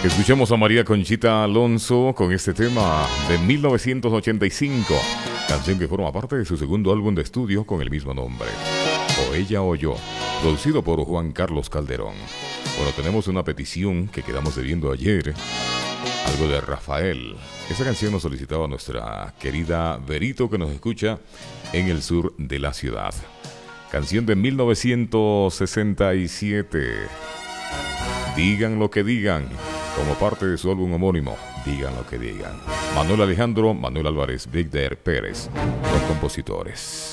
Escuchamos a María Conchita Alonso con este tema de 1985, canción que forma parte de su segundo álbum de estudio con el mismo nombre, O Ella o Yo, producido por Juan Carlos Calderón. Bueno, tenemos una petición que quedamos debiendo ayer, algo de Rafael. Esa canción nos solicitaba nuestra querida Verito, que nos escucha en el sur de la ciudad. Canción de 1967. Digan lo que digan, como parte de su álbum homónimo, Digan lo que digan. Manuel Alejandro, Manuel Álvarez, Víctor Pérez, los compositores.